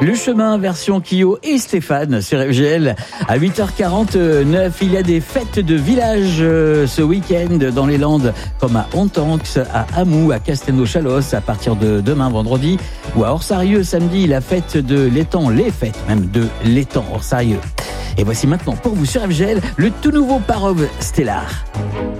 Le chemin version Kyo et Stéphane sur FGL à 8h49. Il y a des fêtes de village ce week-end dans les Landes, comme à Hontanx, à Amou, à Castelnau-Chalosse à partir de demain vendredi, ou à Orsarieux samedi, la fête de l'étang, les fêtes même de l'étang Orsarieux. Et voici maintenant pour vous sur FGL le tout nouveau Parov Stellar.